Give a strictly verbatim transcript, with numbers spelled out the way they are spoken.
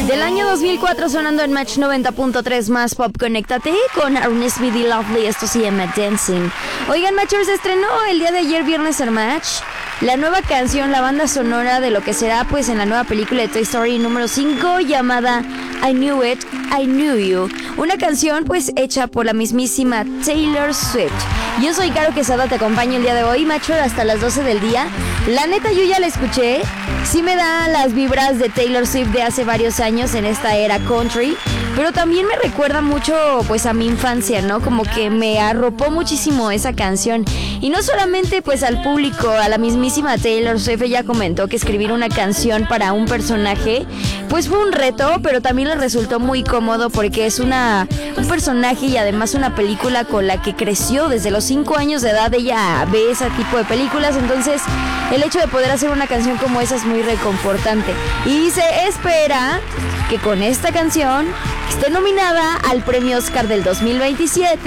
Del año dos mil cuatro sonando en Match noventa punto tres más Pop. Conéctate con Ernest B D Lovely, esto se llama Dancing. Oigan, Matchers, se estrenó el día de ayer viernes en Match la nueva canción, la banda sonora de lo que será pues en la nueva película de Toy Story número cinco llamada I Knew It, I Knew You. Una canción pues hecha por la mismísima Taylor Swift. Yo soy Caro Quesada, te acompaño el día de hoy, Macho, hasta las doce del día. La neta, yo ya la escuché. Sí me da las vibras de Taylor Swift de hace varios años en esta era country, pero también me recuerda mucho pues a mi infancia, ¿no? Como que me arropó muchísimo esa canción. Y no solamente pues al público, a la mismísima Taylor Swift. Ella comentó que escribir una canción para un personaje pues fue un reto, pero también le resultó muy cómodo porque es una un personaje y además una película con la que creció desde los cinco años de edad. Ella ve ese tipo de películas, entonces el hecho de poder hacer una canción como esa es muy reconfortante. Y se espera que con esta canción esté nominada al premio Oscar del dos mil veintisiete